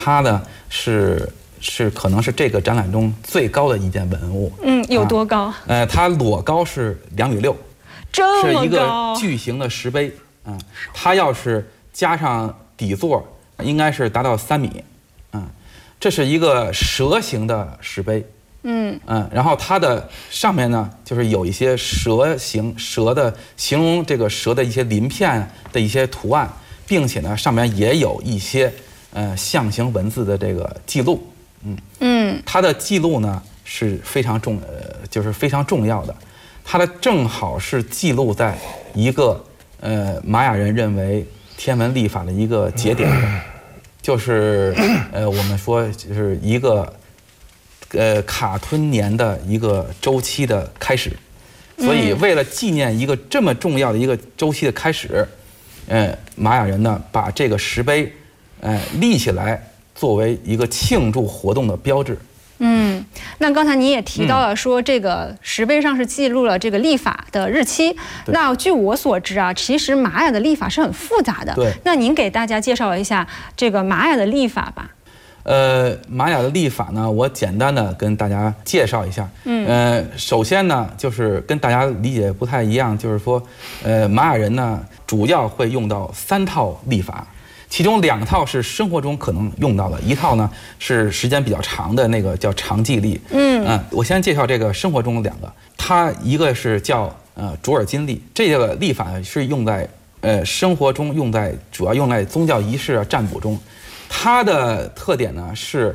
它呢是可能是这个展览中最高的一件文物。 有多高？ 它裸高是2.6米， 这么高， 是一个巨型的石碑。它要是加上底座，应该是达到3米。这是一个蛇形的石碑。然后它的上面呢，就是有一些蛇的形容这个蛇的一些鳞片的一些图案，并且呢，上面也有一些象形文字的这个记录。它的记录呢是非常就是非常重要的。它的正好是记录在一个玛雅人认为天文历法的一个节点，就是我们说就是一个卡吞年的一个周期的开始。所以为了纪念一个这么重要的一个周期的开始，玛雅人呢把这个石碑立起来，作为一个庆祝活动的标志。 那刚才你也提到了说，这个石碑上是记录了这个历法的日期。那据我所知啊，其实玛雅的历法是很复杂的。 对。 那您给大家介绍一下这个玛雅的历法吧。 玛雅的历法呢，我简单的跟大家介绍一下。首先呢，就是跟大家理解不太一样，就是说，玛雅人呢主要会用到3套历法。其中2套是生活中可能用到的，一套呢是时间比较长的那个叫长纪历。我先介绍这个生活中2个，它一个是叫卓尔金历，这个历法是用在生活中主要用在宗教仪式占卜中。它的特点呢是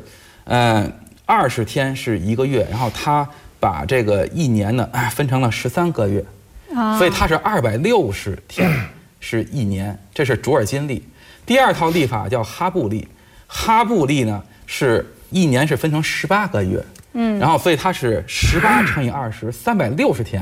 20天是1个月，然后它把这个1年呢分成了13个月，所以它是260天是1年，这是卓尔金历。第2套历法叫哈布历，哈布历呢是1年是分成18个月，然后所以它是18乘以20，360天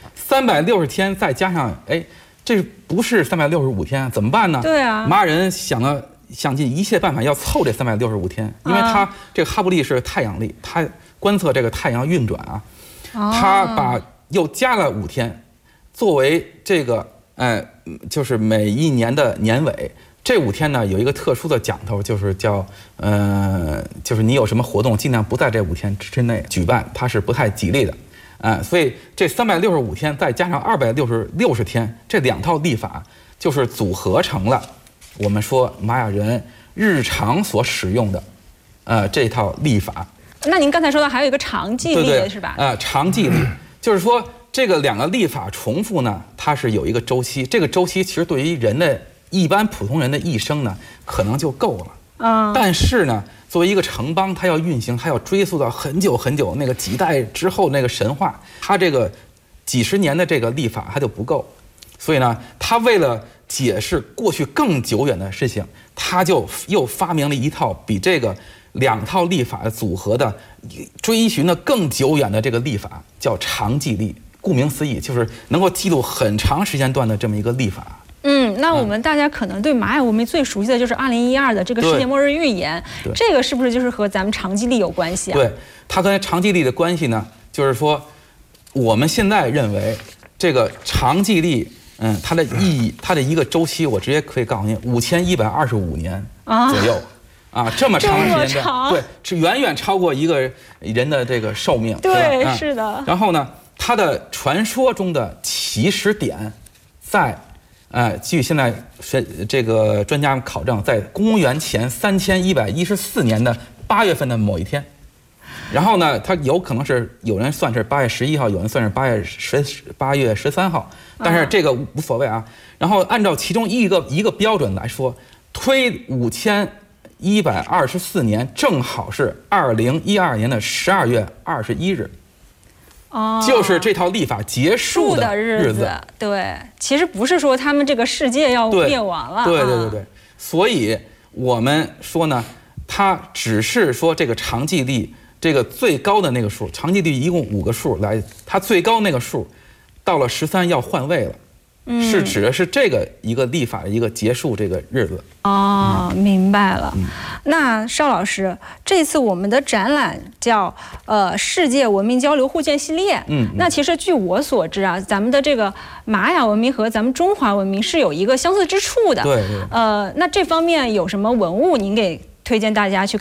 ，360天再加上这不是365天，怎么办呢？ 对啊， 玛雅人想尽一切办法要凑这365天，因为它这个哈布历是太阳历，它观测这个太阳运转啊，它又加了5天，作为这个就是每1年的年尾。这5天呢有一个特殊的讲头，就是叫就是你有什么活动，尽量不在这5天之内举办，它是不太吉利的。所以这365天再加上260天，这2套历法就是组合成了我们说玛雅人日常所使用的这套历法。 那您刚才说的还有一个长纪历， 对是吧？ 长纪历就是说这个2个历法重复呢，它是有一个周期，这个周期其实对于一般普通人的一生呢，可能就够了。但是呢，作为一个城邦，它要运行，它要追溯到很久很久那个几代之后那个神话，它这个几十年的这个历法它就不够，所以呢，他为了解释过去更久远的事情，他就又发明了一套比这个2套历法组合的追寻的更久远的这个历法，叫长纪历。顾名思义，就是能够记录很长时间段的这么一个历法。 那我们大家可能对玛雅文明最熟悉的就是2012的这个世界末日预言，这个是不是就是和咱们长纪历有关系啊？对， 它跟长纪历的关系呢，就是说我们现在认为这个长纪历，它的意义，它的一个周期，我直接可以告诉您，5125年左右。这么长的时间段，对，是远远超过一个人的这个寿命。 对，是的。 然后呢，它的传说中的起始点在。据现在这个专家们考证，在公元前3114年的8月份的某一天，然后呢，它有可能是有人算是8月11号，有人算是8月13号，但是这个无所谓啊。然后按照其中一个标准来说，推5124年，正好是2012年的12月21日。就是这套历法结束的日子。 对，其实不是说他们这个世界要灭亡了。 对。所以我们说呢，它只是说这个长纪历这个最高的那个数，长纪历一共5个数来，它最高那个数到了13要换位了。是指的是这个一个历法的一个结束这个日子。 明白了。那邵老师，这次我们的展览叫世界文明交流互鉴系列。那其实据我所知啊，咱们的这个玛雅文明和咱们中华文明是有一个相似之处的。 对。 那这方面有什么文物您给推推荐大家去